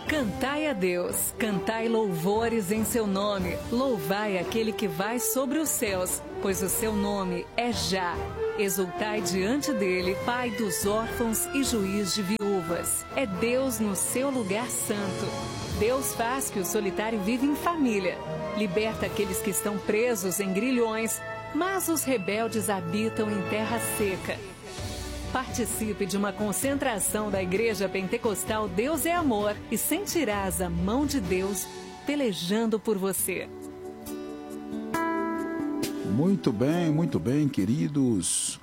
Cantai a Deus, cantai louvores em seu nome, louvai aquele que vai sobre os céus, pois o seu nome é Já. Exultai diante dele, Pai dos órfãos e juiz de viúvas. É Deus no seu lugar santo. Deus faz que o solitário viva em família. Liberta aqueles que estão presos em grilhões, mas os rebeldes habitam em terra seca. Participe de uma concentração da Igreja Pentecostal Deus é Amor e sentirás a mão de Deus pelejando por você. Muito bem, queridos.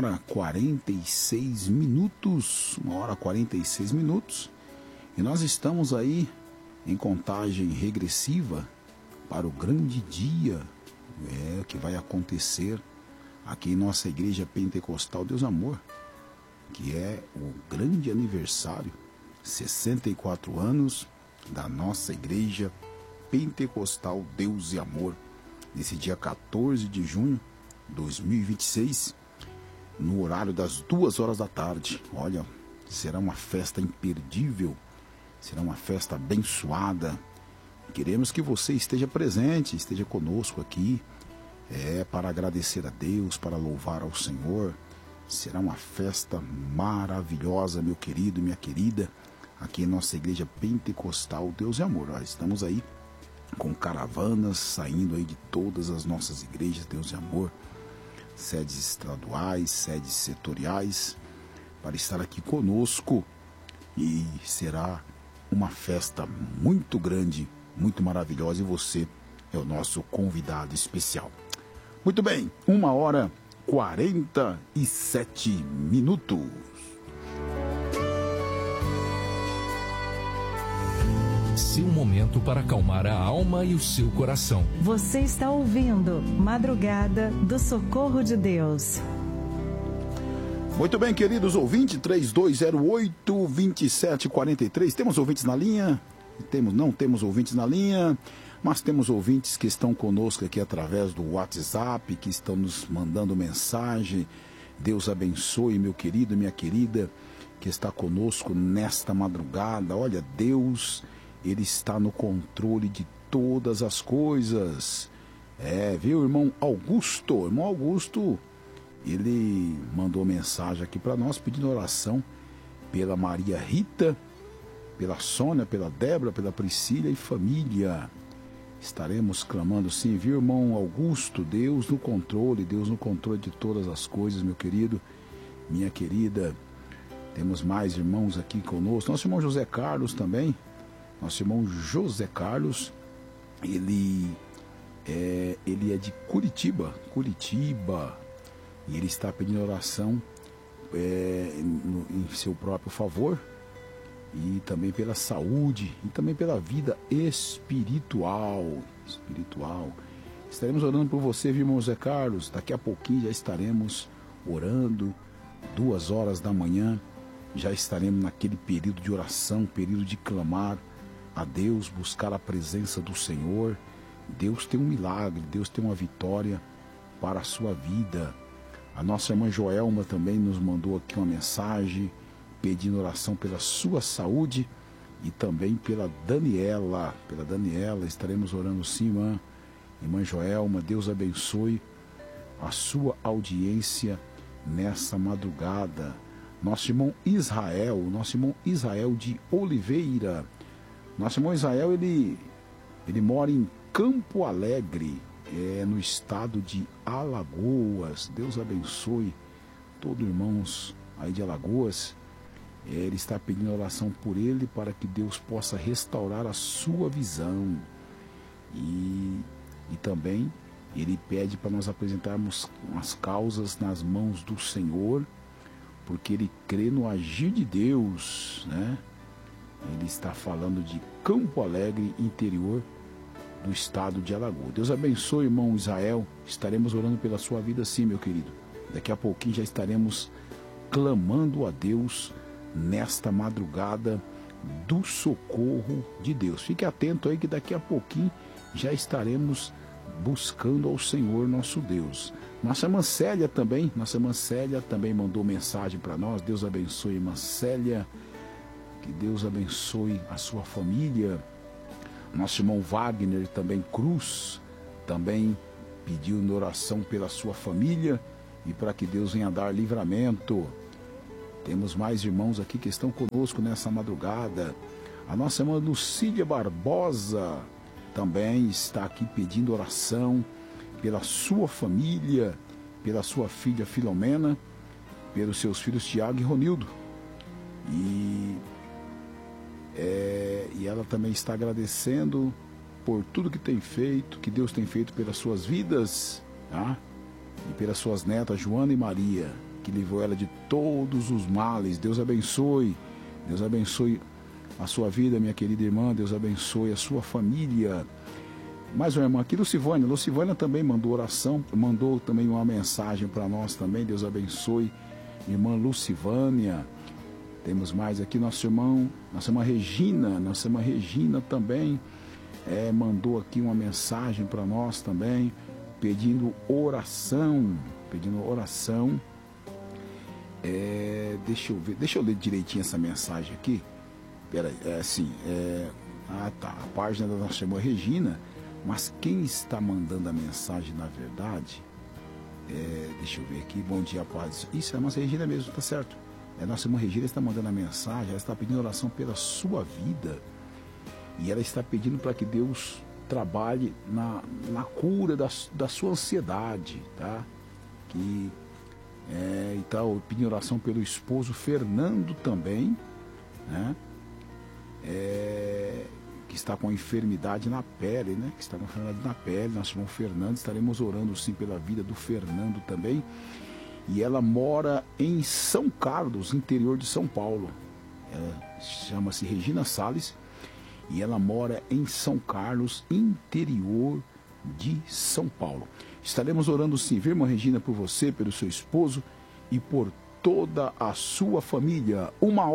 1h46 minutos. 1h46 minutos. E nós estamos aí em contagem regressiva para o grande dia que vai acontecer aqui em nossa Igreja Pentecostal Deus Amor, que é o grande aniversário, 64 anos da nossa Igreja Pentecostal Deus e Amor, nesse dia 14 de junho de 2026, no horário das 2 horas da tarde. Olha, será uma festa imperdível, será uma festa abençoada. Queremos que você esteja presente, esteja conosco aqui, para agradecer a Deus, para louvar ao Senhor. Será uma festa maravilhosa, meu querido e minha querida, aqui em nossa Igreja Pentecostal Deus e Amor. Estamos aí com caravanas saindo aí de todas as nossas igrejas Deus e Amor, sedes estaduais, sedes setoriais, para estar aqui conosco, e será uma festa muito grande, muito maravilhosa, e você é o nosso convidado especial. Muito bem, 1h47 minutos. Seu momento para acalmar a alma e o seu coração. Você está ouvindo Madrugada do Socorro de Deus. Muito bem, queridos ouvintes, 3208-2743. Temos ouvintes na linha? Não temos ouvintes na linha, mas temos ouvintes que estão conosco aqui através do WhatsApp, que estão nos mandando mensagem. Deus abençoe, meu querido e minha querida, que está conosco nesta madrugada. Olha, Deus, Ele está no controle de todas as coisas. Viu, irmão Augusto? Irmão Augusto, ele mandou mensagem aqui para nós, pedindo oração pela Maria Rita, pela Sônia, pela Débora, pela Priscila e família. Estaremos clamando sim, viu, irmão Augusto? Deus no controle de todas as coisas, meu querido, minha querida. Temos mais irmãos aqui conosco. Nosso irmão José Carlos também. Nosso irmão José Carlos, ele é de Curitiba, e ele está pedindo oração em seu próprio favor, e também pela saúde, e também pela vida espiritual. Estaremos orando por você, viu, irmão José Carlos? Daqui a pouquinho já estaremos orando, 2 horas da manhã, já estaremos naquele período de oração, período de clamar a Deus, buscar a presença do Senhor. Deus tem um milagre, Deus tem uma vitória para a sua vida. A nossa irmã Joelma também nos mandou aqui uma mensagem pedindo oração pela sua saúde e também pela Daniela. Estaremos orando sim, irmã Joelma. Deus abençoe a sua audiência nessa madrugada. Nosso irmão Israel de Oliveira. Nosso irmão Israel, ele mora em Campo Alegre, no estado de Alagoas. Deus abençoe todos os irmãos aí de Alagoas. Ele está pedindo oração por ele, para que Deus possa restaurar a sua visão. E também ele pede para nós apresentarmos as causas nas mãos do Senhor, porque ele crê no agir de Deus, né? Ele está falando de Campo Alegre, interior do estado de Alagoas. Deus abençoe, irmão Israel. Estaremos orando pela sua vida sim, meu querido. Daqui a pouquinho já estaremos clamando a Deus nesta madrugada do socorro de Deus. Fique atento aí que daqui a pouquinho já estaremos buscando ao Senhor nosso Deus. Nossa irmã Célia também mandou mensagem para nós. Deus abençoe, irmã Célia. Que Deus abençoe a sua família. Nosso irmão Wagner também Cruz, também pediu oração pela sua família e para que Deus venha dar livramento. Temos mais irmãos aqui que estão conosco nessa madrugada. A nossa irmã Lucília Barbosa também está aqui pedindo oração pela sua família, pela sua filha Filomena, pelos seus filhos Tiago e Ronildo. E ela também está agradecendo por tudo que tem feito, que Deus tem feito pelas suas vidas, tá? E pelas suas netas Joana e Maria, que livrou ela de todos os males. Deus abençoe a sua vida, minha querida irmã. Deus abençoe a sua família. Mais uma irmã aqui, Lucivânia. Lucivânia também mandou oração, mandou também uma mensagem para nós também. Deus abençoe, irmã Lucivânia. Temos mais aqui nossa irmã Regina. Nossa irmã Regina também mandou aqui uma mensagem para nós também, pedindo oração. Deixa eu ler direitinho essa mensagem aqui. Peraí, a página da nossa irmã Regina, mas quem está mandando a mensagem na verdade, deixa eu ver aqui, bom dia, paz. Isso é a nossa Regina mesmo, tá certo? A nossa irmã Regina está mandando a mensagem, ela está pedindo oração pela sua vida e ela está pedindo para que Deus trabalhe na cura da sua ansiedade, tá? E tal, pedindo oração pelo esposo Fernando também, né? Que está com enfermidade na pele, né? Que está com enfermidade na pele, nosso irmão Fernando. Estaremos orando sim pela vida do Fernando também. E ela mora em São Carlos, interior de São Paulo. Ela chama-se Regina Salles e ela mora em São Carlos, interior de São Paulo. Estaremos orando sim, viu, irmã Regina, por você, pelo seu esposo e por toda a sua família.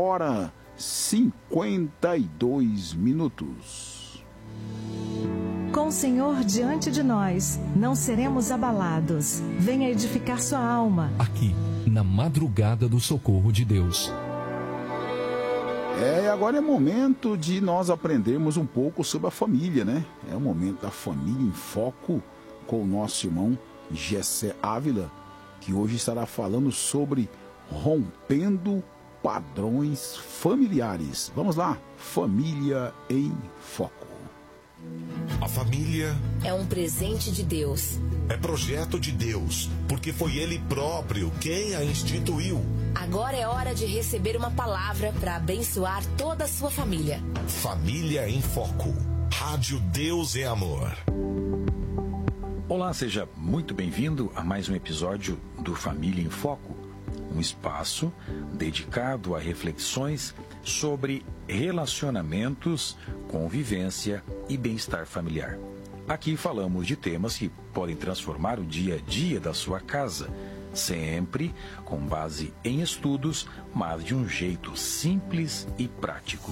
1h52. Com o Senhor diante de nós, não seremos abalados. Venha edificar sua alma. Aqui, na madrugada do socorro de Deus. Agora é momento de nós aprendermos um pouco sobre a família, né? É o momento da família em foco com o nosso irmão Gessé Ávila, que hoje estará falando sobre rompendo padrões familiares. Vamos lá, família em foco. A família é um presente de Deus. É projeto de Deus, porque foi Ele próprio quem a instituiu. Agora é hora de receber uma palavra para abençoar toda a sua família. Família em Foco. Rádio Deus é Amor. Olá, seja muito bem-vindo a mais um episódio do Família em Foco, um espaço dedicado a reflexões sobre relacionamentos, convivência e bem-estar familiar. Aqui falamos de temas que podem transformar o dia a dia da sua casa, sempre com base em estudos, mas de um jeito simples e prático.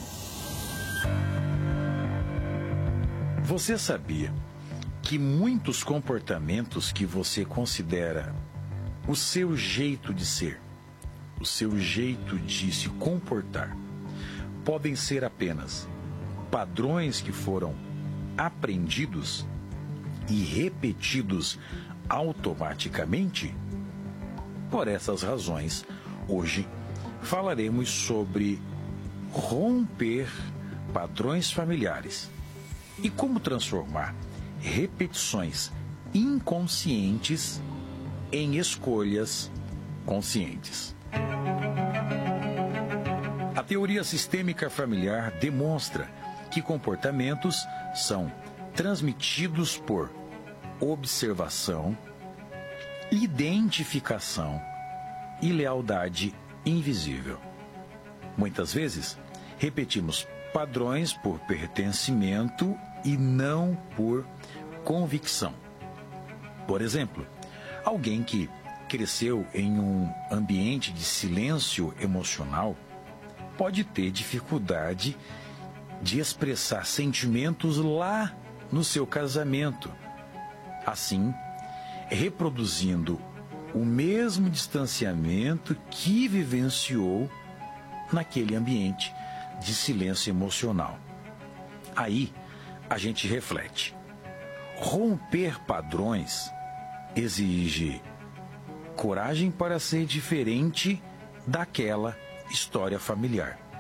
Você sabia que muitos comportamentos que você considera o seu jeito de ser, o seu jeito de se comportar, podem ser apenas padrões que foram aprendidos e repetidos automaticamente? Por essas razões, hoje falaremos sobre romper padrões familiares e como transformar repetições inconscientes em escolhas conscientes. A teoria sistêmica familiar demonstra que comportamentos são transmitidos por observação, identificação e lealdade invisível. Muitas vezes, repetimos padrões por pertencimento e não por convicção. Por exemplo, alguém que cresceu em um ambiente de silêncio emocional pode ter dificuldade de expressar sentimentos lá no seu casamento, assim reproduzindo o mesmo distanciamento que vivenciou naquele ambiente, de silêncio emocional. Aí a gente reflete. Romper padrões exige coragem para ser diferente daquela história familiar.